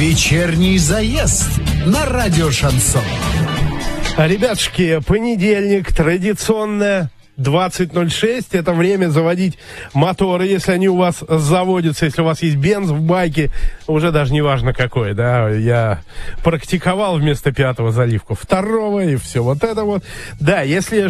Вечерний заезд на радио Шансон. Ребятушки, понедельник, традиционно 20:06. Это время заводить моторы, если они у вас заводятся, если у вас есть бенз в байке, уже даже не важно какой, да, я практиковал вместо 5-го заливку 2-го и все вот это вот. Да, если